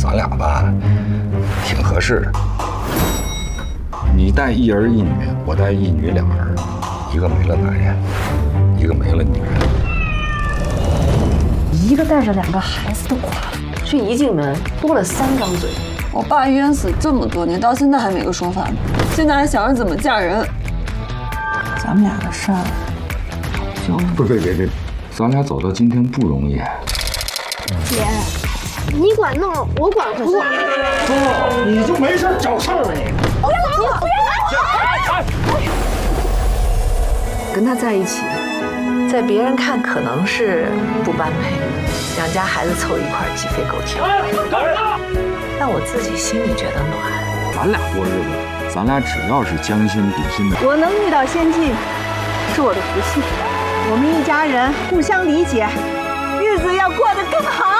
咱俩吧，挺合适的。你带一儿一女，我带一女两儿，一个没了男人，一个没了女人。 一个带着2个孩子的寡妇，这一进门多了3张嘴。 我爸冤死这么多年，到现在还没个说法呢。现在还想着怎么嫁人。咱们俩的事儿，就不是别，咱俩走到今天不容易。 姐，你管弄，我管不管。 哥，你就没事找事儿你。 不要打我！不要打我！ 跟他在一起，在别人看可能是不般配，2家孩子凑一块鸡飞狗跳。但我自己心里觉得暖。 咱俩过日子，咱俩只要是将心比心的。 我能遇到先进，是我的福气。我们一家人互相理解，日子要过得更好。